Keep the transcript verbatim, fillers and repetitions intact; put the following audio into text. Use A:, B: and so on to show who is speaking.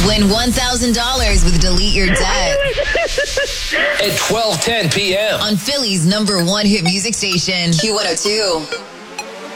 A: Win one thousand dollars with Delete Your Debt.
B: At twelve ten p.m.
A: on Philly's number one hit music station, Q one oh two.